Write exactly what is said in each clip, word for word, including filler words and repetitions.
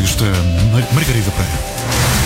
jornalista Margarida Pereira.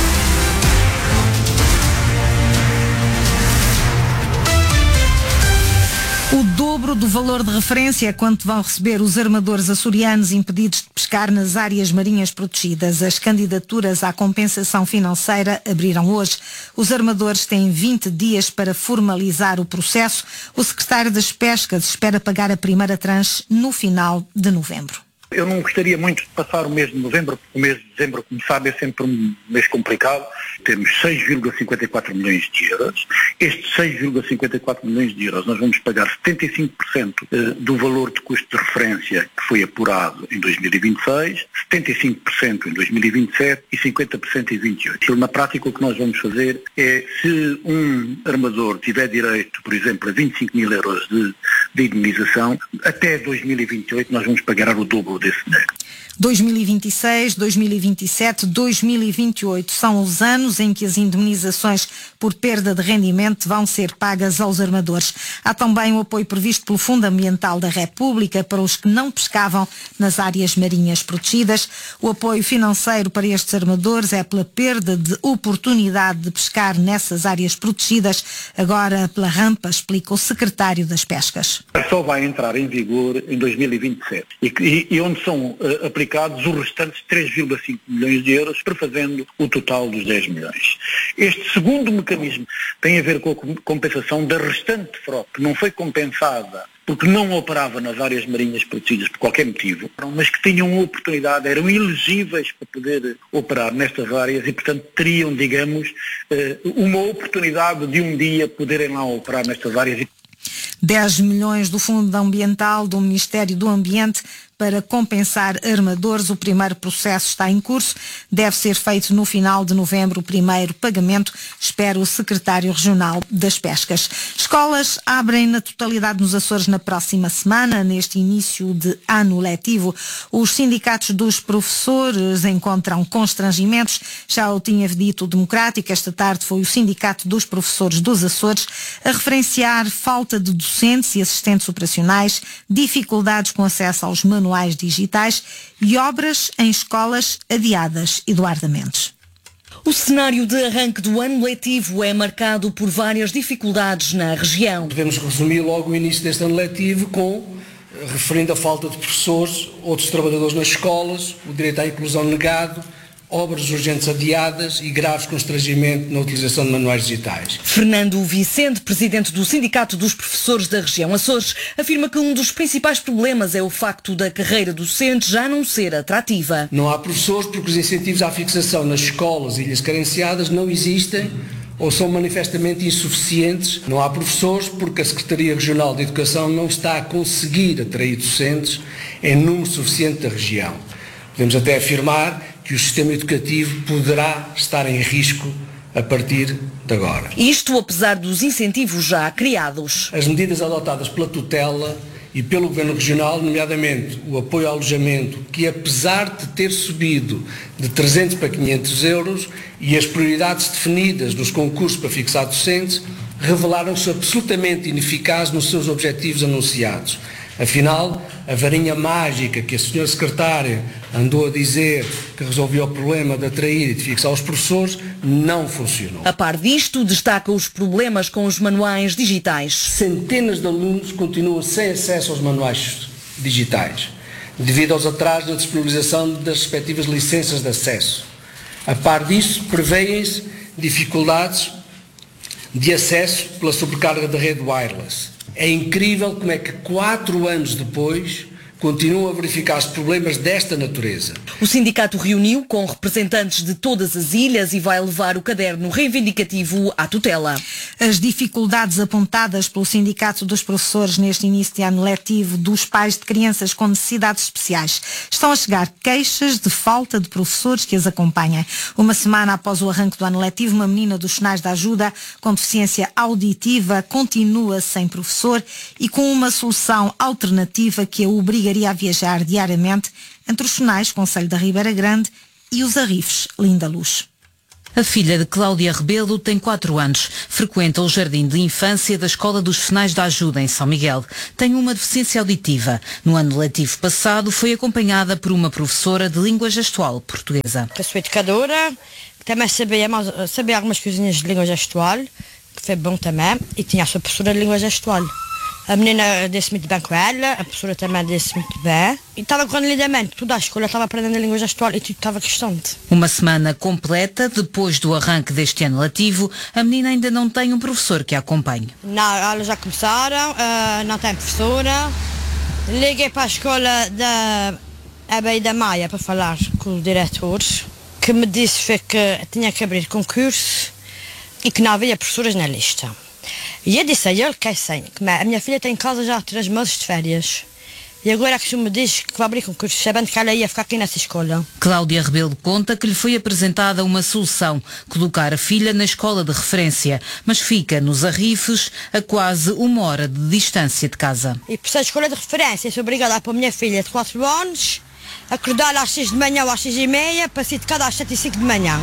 O dobro do valor de referência é quanto vão receber os armadores açorianos impedidos de pescar nas áreas marinhas protegidas. As candidaturas à compensação financeira abriram hoje. Os armadores têm vinte dias para formalizar o processo. O secretário das Pescas espera pagar a primeira tranche no final de novembro. Eu não gostaria muito de passar o mês de novembro, porque o mês de dezembro, como sabe, é sempre um mês complicado. Temos seis vírgula cinquenta e quatro milhões de euros. Estes seis vírgula cinquenta e quatro milhões de euros nós vamos pagar setenta e cinco por cento do valor de custo de referência que foi apurado em dois mil e vinte e seis, setenta e cinco por cento em dois mil e vinte e sete e cinquenta por cento em vinte e oito. Na prática, o que nós vamos fazer é, se um armador tiver direito, por exemplo, a vinte e cinco mil euros de, de indemnização, até dois mil e vinte e oito nós vamos pagar o dobro desse dinheiro. dois mil e vinte e seis, dois mil e vinte e sete, dois mil e vinte e oito são os anos em que as indemnizações por perda de rendimento vão ser pagas aos armadores. Há também o apoio previsto pelo Fundo Ambiental da República para os que não pescavam nas áreas marinhas protegidas. O apoio financeiro para estes armadores é pela perda de oportunidade de pescar nessas áreas protegidas, agora pela rampa, explica o secretário das Pescas. Só vai entrar em vigor em dois mil e vinte e sete e, e, e onde são uh, aplicados os restantes três vírgula cinco milhões de euros, prefazendo o total dos dez milhões. Este segundo mecanismo tem a ver com a compensação da restante frota, que não foi compensada porque não operava nas áreas marinhas protegidas por qualquer motivo, mas que tinham oportunidade, eram elegíveis para poder operar nestas áreas e, portanto, teriam, digamos, uma oportunidade de um dia poderem lá operar nestas áreas. dez milhões do Fundo Ambiental do Ministério do Ambiente para compensar armadores. O primeiro processo está em curso. Deve ser feito no final de novembro o primeiro pagamento, espera o secretário regional das Pescas. Escolas abrem na totalidade nos Açores na próxima semana, neste início de ano letivo. Os sindicatos dos professores encontram constrangimentos. Já o tinha dito o Democrático. Esta tarde foi o Sindicato dos Professores dos Açores a referenciar falta de docentes e assistentes operacionais, dificuldades com acesso aos manuais digitais e obras em escolas adiadas. Eduardo Mendes. O cenário de arranque do ano letivo é marcado por várias dificuldades na região. Podemos resumir logo o início deste ano letivo com, referindo a falta de professores, outros trabalhadores nas escolas, o direito à inclusão negado, obras urgentes adiadas e graves constrangimento na utilização de manuais digitais. Fernando Vicente, presidente do Sindicato dos Professores da região Açores, afirma que um dos principais problemas é o facto da carreira docente já não ser atrativa. Não há professores porque os incentivos à fixação nas escolas e ilhas carenciadas não existem ou são manifestamente insuficientes. Não há professores porque a Secretaria Regional de Educação não está a conseguir atrair docentes em número suficiente da região. Podemos até afirmar que o sistema educativo poderá estar em risco a partir de agora. Isto apesar dos incentivos já criados. As medidas adotadas pela tutela e pelo Governo Regional, nomeadamente o apoio ao alojamento, que apesar de ter subido de trezentos para quinhentos euros, e as prioridades definidas nos concursos para fixar docentes, revelaram-se absolutamente ineficazes nos seus objetivos anunciados. Afinal, a varinha mágica que a senhora secretária andou a dizer que resolvia o problema de atrair e de fixar os professores não funcionou. A par disto, destaca os problemas com os manuais digitais. Centenas de alunos continuam sem acesso aos manuais digitais, devido aos atrasos na disponibilização das respectivas licenças de acesso. A par disso, prevêem-se dificuldades de acesso pela sobrecarga da rede wireless. É incrível como é que quatro anos depois continuam a verificar-se problemas desta natureza. O sindicato reuniu com representantes de todas as ilhas e vai levar o caderno reivindicativo à tutela. As dificuldades apontadas pelo Sindicato dos Professores neste início de ano letivo dos pais de crianças com necessidades especiais. Estão a chegar queixas de falta de professores que as acompanhem. Uma semana após o arranque do ano letivo, uma menina dos sinais da ajuda com deficiência auditiva continua sem professor e com uma solução alternativa que a obriga a viajar diariamente entre os Sonais, Concelho da Ribeira Grande, e os Arrifes, Linda Luz. A filha de Cláudia Rebelo tem quatro anos. Frequenta o jardim de infância da Escola dos Sinais da Ajuda, em São Miguel. Tem uma deficiência auditiva. No ano letivo passado, foi acompanhada por uma professora de língua gestual portuguesa. Eu sou educadora, também sabia, sabia algumas coisinhas de língua gestual, que foi bom também, e tinha a sua professora de língua gestual. A menina disse muito bem com ela, a professora também disse muito bem. E estava correndo lindamente, toda a escola estava aprendendo a língua gestual e tudo estava questante. Uma semana completa depois do arranque deste ano letivo, a menina ainda não tem um professor que a acompanhe. Não, elas já começaram, uh, não tem professora. Liguei para a escola da Abaí da Maia para falar com o diretor, que me disse foi que tinha que abrir concurso e que não havia professoras na lista. E eu disse a ele que é assim, que a minha filha tem em casa já há três meses de férias. E agora que o me diz que vai abrir concurso, sabendo que ela ia ficar aqui nessa escola. Cláudia Rebelo conta que lhe foi apresentada uma solução, colocar a filha na escola de referência, mas fica nos Arrifes, a quase uma hora de distância de casa. E por ser a escola de referência, sou obrigada a pôr a minha filha de quatro anos, acordar às seis de manhã ou às seis e meia, para sair de casa às sete e cinco de manhã.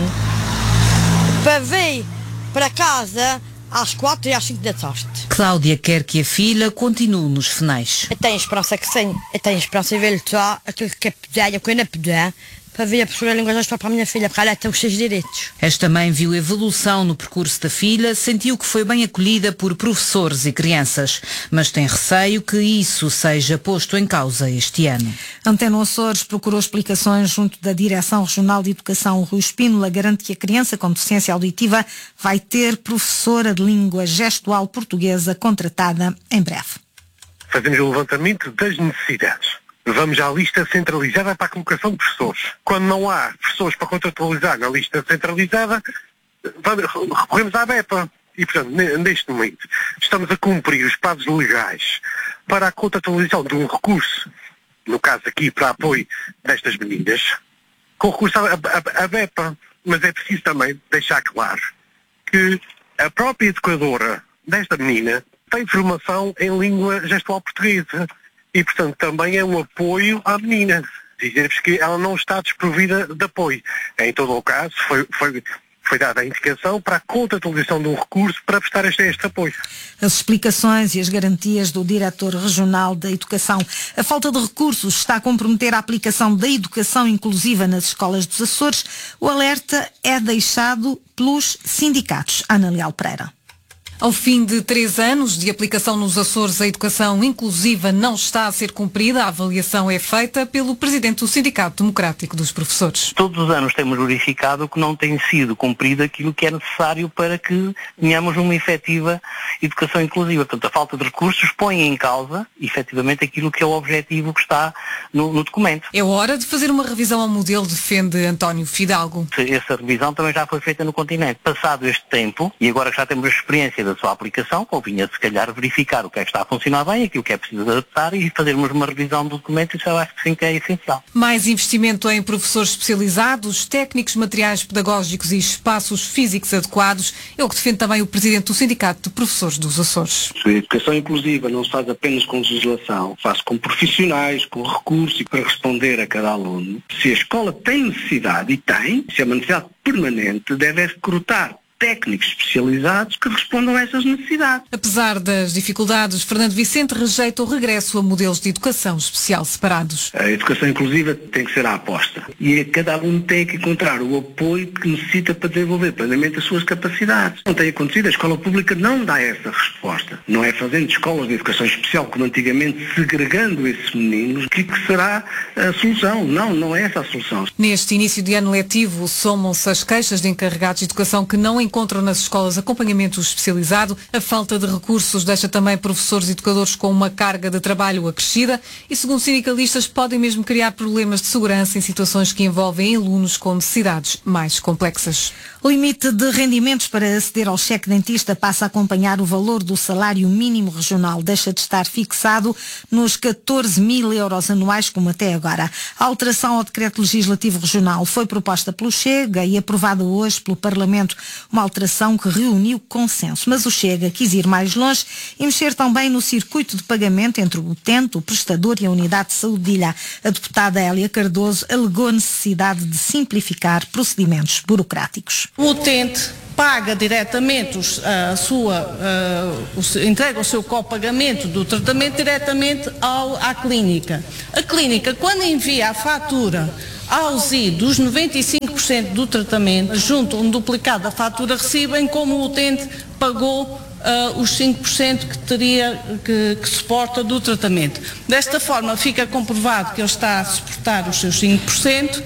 Para vir para casa às quatro e às cinco da tarde. Cláudia quer que a filha continue nos Fenais. Eu tenho esperança que sim. Eu tenho esperança em ver só aquilo que é puder e o que não puder, para ver a professora de língua gestual para a minha filha, porque ela tem os seus direitos. Esta mãe viu evolução no percurso da filha, sentiu que foi bem acolhida por professores e crianças, mas tem receio que isso seja posto em causa este ano. Antena Açores procurou explicações junto da Direção Regional de Educação. O Rui Espínola garante que a criança com deficiência auditiva vai ter professora de língua gestual portuguesa contratada em breve. Fazemos o levantamento das necessidades. Vamos à lista centralizada para a colocação de professores. Quando não há professores para contratualizar na lista centralizada, vamos, recorremos à ABEPA. E, portanto, neste momento, estamos a cumprir os prazos legais para a contratualização de um recurso, no caso aqui para apoio destas meninas, com recurso à, à, à ABEPA. Mas é preciso também deixar claro que a própria educadora desta menina tem formação em língua gestual portuguesa. E, portanto, também é um apoio à menina. Dizer-vos que ela não está desprovida de apoio. Em todo o caso, foi, foi, foi dada a indicação para a contratualização de um recurso para prestar este, este apoio. As explicações e as garantias do Diretor Regional da Educação. A falta de recursos está a comprometer a aplicação da educação inclusiva nas escolas dos Açores. O alerta é deixado pelos sindicatos. Ana Leal Pereira. Ao fim de três anos de aplicação nos Açores, a educação inclusiva não está a ser cumprida. A avaliação é feita pelo presidente do Sindicato Democrático dos Professores. Todos os anos temos verificado que não tem sido cumprido aquilo que é necessário para que tenhamos uma efetiva educação inclusiva. Portanto, a falta de recursos põe em causa, efetivamente, aquilo que é o objetivo que está no, no documento. É hora de fazer uma revisão ao modelo, defende António Fidalgo. Essa revisão também já foi feita no continente. Passado este tempo, e agora que já temos a experiência da sua aplicação, convinha se calhar verificar o que é que está a funcionar bem, aquilo que é preciso adaptar e fazermos uma revisão do documento. Isso eu acho que sim que é essencial. Mais investimento em professores especializados, técnicos, materiais pedagógicos e espaços físicos adequados é o que defende também o presidente do Sindicato de Professores dos Açores. A educação inclusiva não se faz apenas com legislação, faz com profissionais, com recursos e para responder a cada aluno. Se a escola tem necessidade, e tem, se é uma necessidade permanente, deve recrutar técnicos especializados que respondam a essas necessidades. Apesar das dificuldades, Fernando Vicente rejeita o regresso a modelos de educação especial separados. A educação inclusiva tem que ser a aposta. E cada aluno tem que encontrar o apoio que necessita para desenvolver plenamente as suas capacidades. Não tem acontecido, a escola pública não dá essa resposta. Não é fazendo escolas de educação especial, como antigamente, segregando esses meninos, que, que será a solução. Não, não é essa a solução. Neste início de ano letivo, somam-se as queixas de encarregados de educação que não encontram nas escolas acompanhamento especializado. A falta de recursos deixa também professores e educadores com uma carga de trabalho acrescida e, segundo sindicalistas, podem mesmo criar problemas de segurança em situações que envolvem alunos com necessidades mais complexas. O limite de rendimentos para aceder ao cheque dentista passa a acompanhar o valor do salário mínimo regional. Deixa de estar fixado nos catorze mil euros anuais, como até agora. A alteração ao decreto legislativo regional foi proposta pelo Chega e aprovada hoje pelo Parlamento. Uma uma alteração que reuniu consenso. Mas o Chega quis ir mais longe e mexer também no circuito de pagamento entre o utente, o prestador e a unidade de saúde de Ilha. A deputada Hélia Cardoso alegou a necessidade de simplificar procedimentos burocráticos. O utente paga diretamente os, a sua, uh, o, entrega o seu copagamento do tratamento diretamente ao, à clínica. A clínica, quando envia a fatura ao S I dos noventa e cinco por cento do tratamento, junto um duplicado da fatura, recebem como o utente pagou Uh, os cinco por cento que teria, que, que suporta do tratamento. Desta forma fica comprovado que ele está a suportar os seus cinco por cento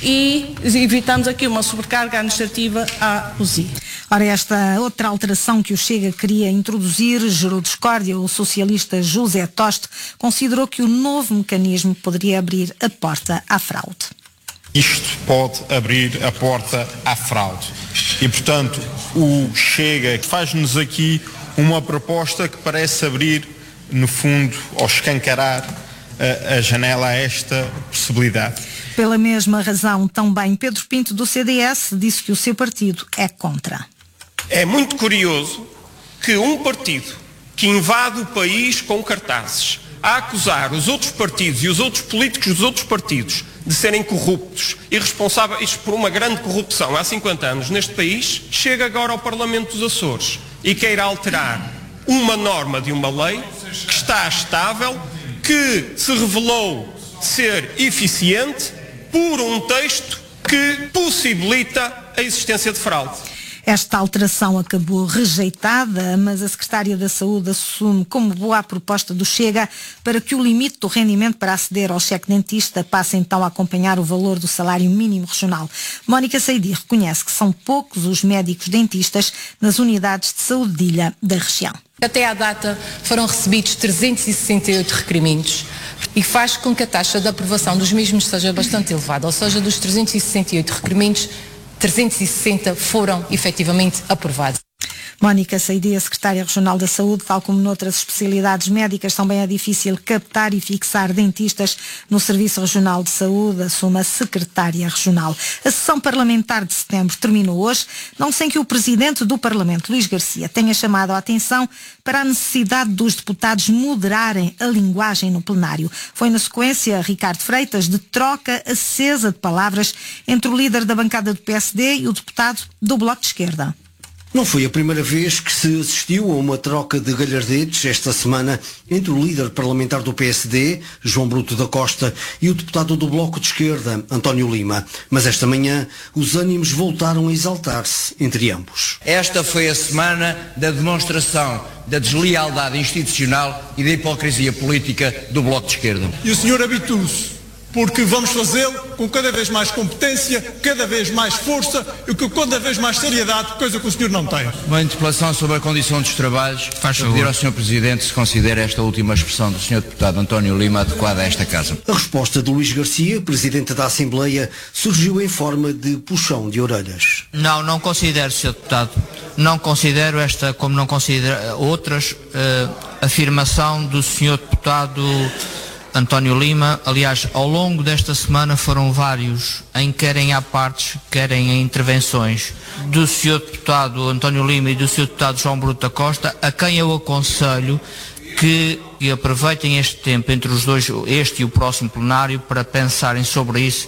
e evitamos aqui uma sobrecarga administrativa à U S I. Ora, esta outra alteração que o Chega queria introduzir gerou discórdia. O socialista José Toste considerou que o novo mecanismo poderia abrir a porta à fraude. Isto pode abrir a porta à fraude. E, portanto, o Chega faz-nos aqui uma proposta que parece abrir, no fundo, ou escancarar a, a janela a esta possibilidade. Pela mesma razão, também Pedro Pinto, do C D S, disse que o seu partido é contra. É muito curioso que um partido que invade o país com cartazes a acusar os outros partidos e os outros políticos dos outros partidos de serem corruptos e responsáveis por uma grande corrupção há cinquenta anos neste país, chega agora ao Parlamento dos Açores e queira alterar uma norma de uma lei que está estável, que se revelou ser eficiente, por um texto que possibilita a existência de fraude. Esta alteração acabou rejeitada, mas a Secretária da Saúde assume como boa a proposta do Chega para que o limite do rendimento para aceder ao cheque dentista passe então a acompanhar o valor do salário mínimo regional. Mónica Seidi reconhece que são poucos os médicos dentistas nas unidades de saúde de Ilha da região. Até à data foram recebidos trezentos e sessenta e oito requerimentos e faz com que a taxa de aprovação dos mesmos seja bastante elevada, ou seja, dos trezentos e sessenta e oito requerimentos, trezentos e sessenta foram efetivamente aprovados. Mónica Seidi, a Secretária Regional da Saúde, tal como noutras especialidades médicas, também é difícil captar e fixar dentistas no Serviço Regional de Saúde, assume a Secretária Regional. A sessão parlamentar de setembro terminou hoje, não sem que o Presidente do Parlamento, Luís Garcia, tenha chamado a atenção para a necessidade dos deputados moderarem a linguagem no plenário. Foi na sequência, Ricardo Freitas, de troca acesa de palavras entre o líder da bancada do P S D e o deputado do Bloco de Esquerda. Não foi a primeira vez que se assistiu a uma troca de galhardetes esta semana entre o líder parlamentar do P S D, João Bruto da Costa, e o deputado do Bloco de Esquerda, António Lima. Mas esta manhã os ânimos voltaram a exaltar-se entre ambos. Esta foi a semana da demonstração da deslealdade institucional e da hipocrisia política do Bloco de Esquerda. E o senhor habitue-se, porque vamos fazê-lo com cada vez mais competência, cada vez mais força e com cada vez mais seriedade, coisa que o senhor não tem. Uma interpelação sobre a condição dos trabalhos. Faz favor. Pedir ao senhor Presidente se considera esta última expressão do senhor Deputado António Lima adequada a esta Casa. A resposta de Luís Garcia, Presidente da Assembleia, surgiu em forma de puxão de orelhas. Não, não considero, senhor Deputado. Não considero esta, como não considero outras, uh, afirmação do senhor Deputado António Lima. Aliás, ao longo desta semana foram vários, em querem há partes, querem em intervenções do senhor Deputado António Lima e do senhor Deputado João Bruto da Costa, a quem eu aconselho que, que aproveitem este tempo entre os dois, este e o próximo plenário, para pensarem sobre isso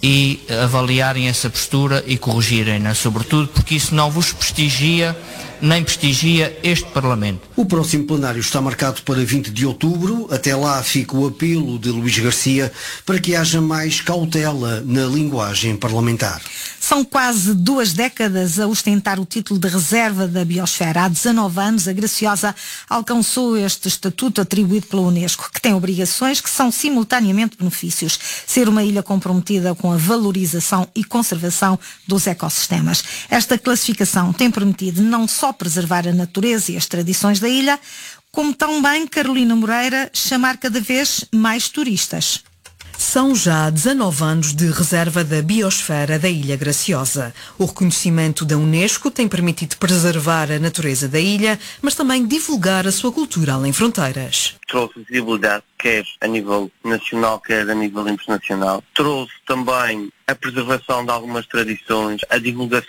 e avaliarem essa postura e corrigirem-na, sobretudo porque isso não vos prestigia nem prestigia este Parlamento. O próximo plenário está marcado para vinte de outubro. Até lá fica o apelo de Luís Garcia para que haja mais cautela na linguagem parlamentar. São quase duas décadas a ostentar o título de reserva da biosfera. Há dezanove anos, a Graciosa alcançou este estatuto atribuído pela Unesco, que tem obrigações que são simultaneamente benefícios. Ser uma ilha comprometida com a valorização e conservação dos ecossistemas. Esta classificação tem permitido não só preservar a natureza e as tradições da ilha, como também, Carolina Moreira, chamar cada vez mais turistas. São já dezanove anos de reserva da biosfera da Ilha Graciosa. O reconhecimento da Unesco tem permitido preservar a natureza da ilha, mas também divulgar a sua cultura além fronteiras. Trouxe visibilidade, quer a nível nacional, quer a nível internacional. Trouxe também a preservação de algumas tradições, a divulgação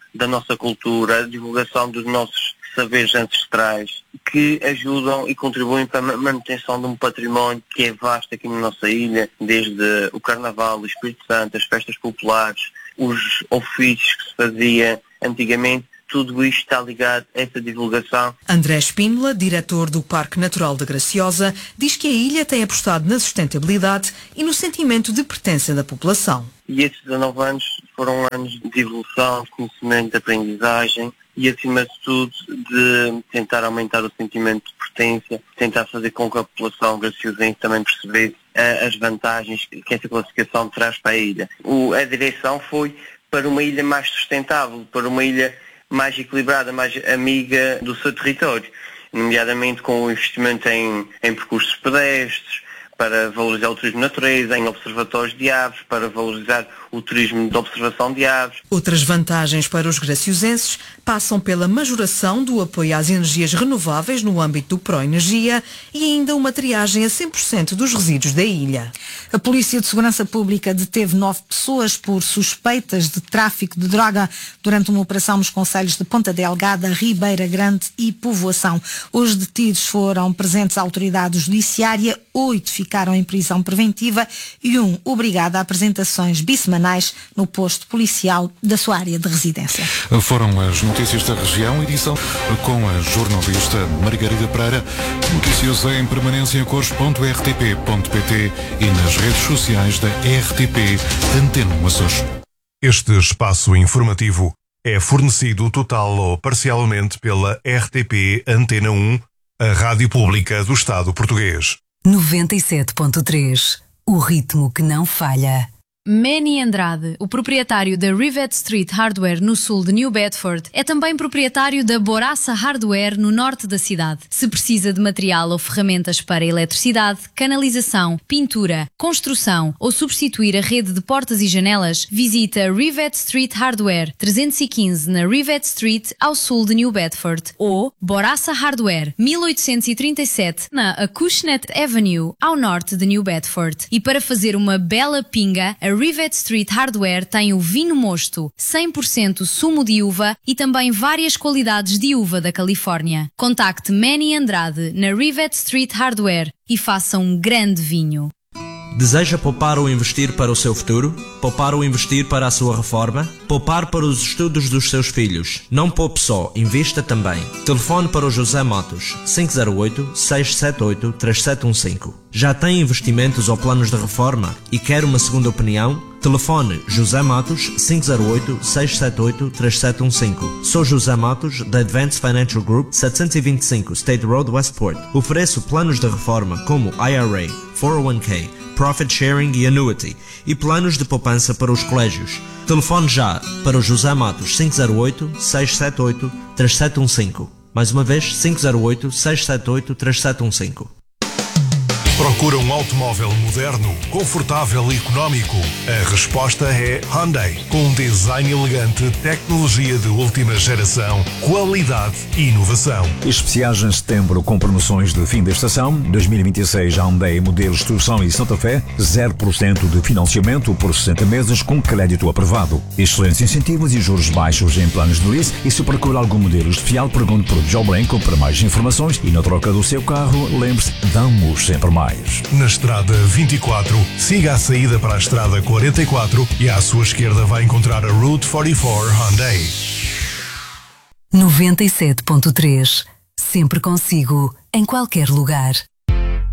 da nossa cultura, a divulgação dos nossos saberes ancestrais, que ajudam e contribuem para a manutenção de um património que é vasto aqui na nossa ilha, desde o Carnaval, o Espírito Santo, as festas populares, os ofícios que se fazia antigamente. Tudo isto está ligado a essa divulgação. André Espínola, diretor do Parque Natural da Graciosa, diz que a ilha tem apostado na sustentabilidade e no sentimento de pertença da população. E esses dezanove anos foram anos de evolução, de conhecimento, de aprendizagem e, acima de tudo, de tentar aumentar o sentimento de pertença, tentar fazer com que a população graciosense também percebesse uh, as vantagens que essa classificação traz para a ilha. O, a direção foi para uma ilha mais sustentável, para uma ilha mais equilibrada, mais amiga do seu território, nomeadamente com o investimento em, em percursos pedestres, para valorizar o turismo de natureza, em observatórios de aves, para valorizar o turismo de observação de aves. Outras vantagens para os graciosenses passam pela majoração do apoio às energias renováveis no âmbito do Proenergia e ainda uma triagem a cem por cento dos resíduos da ilha. A Polícia de Segurança Pública deteve nove pessoas por suspeitas de tráfico de droga durante uma operação nos concelhos de Ponta Delgada, Ribeira Grande e Povoação. Os detidos foram presentes à autoridade judiciária, oito ficaram em prisão preventiva e um obrigado a apresentações bissemanais no posto policial da sua área de residência. Foram as notícias da região, edição com a jornalista Margarida Pereira. Notícias em permanência em cores ponto r t p ponto p t e nas redes sociais da R T P Antena Açores. Este espaço informativo é fornecido total ou parcialmente pela R T P Antena um, a rádio pública do Estado português. noventa e sete ponto três. O ritmo que não falha. Manny Andrade, o proprietário da Rivet Street Hardware no sul de New Bedford, é também proprietário da Boraça Hardware no norte da cidade. Se precisa de material ou ferramentas para eletricidade, canalização, pintura, construção ou substituir a rede de portas e janelas, visita Rivet Street Hardware, trezentos e quinze na Rivet Street, ao sul de New Bedford, ou Boraça Hardware, mil oitocentos e trinta e sete na Acushnet Avenue, ao norte de New Bedford. E para fazer uma bela pinga, a Rivet Street Hardware tem o vinho mosto, cem por cento sumo de uva e também várias qualidades de uva da Califórnia. Contacte Manny Andrade na Rivet Street Hardware e faça um grande vinho. Deseja poupar ou investir para o seu futuro? Poupar ou investir para a sua reforma? Poupar para os estudos dos seus filhos? Não poupe só, invista também. Telefone para o José Matos, cinco zero oito, seis sete oito, três sete um cinco. Já tem investimentos ou planos de reforma e quer uma segunda opinião? Telefone José Matos, cinco zero oito, seis sete oito, três sete um cinco. Sou José Matos, da Advanced Financial Group, setecentos e vinte e cinco State Road, Westport. Ofereço planos de reforma como I R A, quatro oh um k, Profit Sharing e Annuity e planos de poupança para os colégios. Telefone já para o José Matos, cinco zero oito, seis sete oito, três sete um cinco. Mais uma vez, cinco zero oito, seis sete oito, três sete um cinco. Procura um automóvel moderno, confortável e económico? A resposta é Hyundai, com um design elegante, tecnologia de última geração, qualidade e inovação. Especiais em setembro com promoções de fim da estação. dois mil e vinte e seis Hyundai modelos Tucson e Santa Fé, zero por cento de financiamento por sessenta meses com crédito aprovado. Excelentes incentivos e juros baixos em planos de lease. E se procura algum modelo especial, pergunte por Joe Blanco para mais informações. E na troca do seu carro, lembre-se, damos sempre mais. Na estrada vinte e quatro, siga a saída para a estrada quarenta e quatro e à sua esquerda vai encontrar a Route quarenta e quatro Hyundai. noventa e sete ponto três. Sempre consigo, em qualquer lugar.